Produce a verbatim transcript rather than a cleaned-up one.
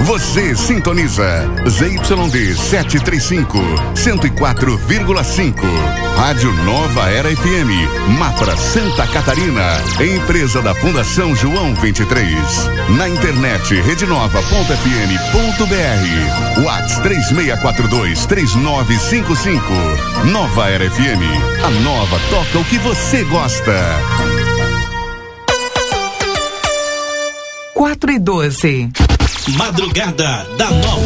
Você sintoniza Z Y D setecentos e trinta e cinco, cento e quatro vírgula cinco. Rádio Nova Era F M, Mafra, Santa Catarina. Empresa da Fundação João vinte e três. Na internet rede nova ponto f m ponto b r. WhatsApp três seis quatro dois, três nove cinco cinco. Nova Era F M. A nova toca o que você gosta. quatro e doze. Madrugada da Nova